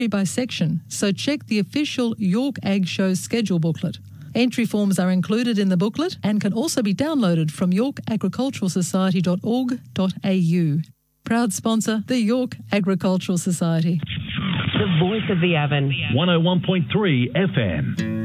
by section, so check the official York Ag Show schedule booklet. Entry forms are included in the booklet and can also be downloaded from yorkagriculturalsociety.org.au. Proud sponsor, the York Agricultural Society. The voice of the Avon. 101.3 FM.